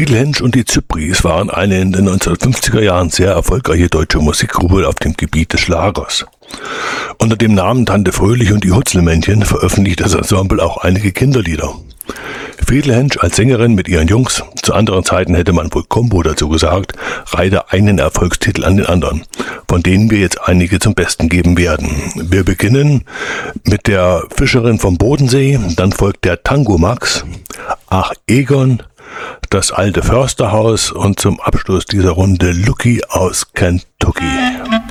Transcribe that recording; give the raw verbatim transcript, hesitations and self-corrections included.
Friedel Hensch und die Zypris waren eine in den neunzehnhundertfünfziger Jahren sehr erfolgreiche deutsche Musikgruppe auf dem Gebiet des Schlagers. Unter dem Namen Tante Fröhlich und die Hutzelmännchen veröffentlicht das Ensemble auch einige Kinderlieder. Friedel Hensch als Sängerin mit ihren Jungs, zu anderen Zeiten hätte man wohl Combo dazu gesagt, reihte einen Erfolgstitel an den anderen, von denen wir jetzt einige zum Besten geben werden. Wir beginnen mit der Fischerin vom Bodensee, dann folgt der Tango Max, Ach Egon, das alte Försterhaus und zum Abschluss dieser Runde Lucky aus Kentucky.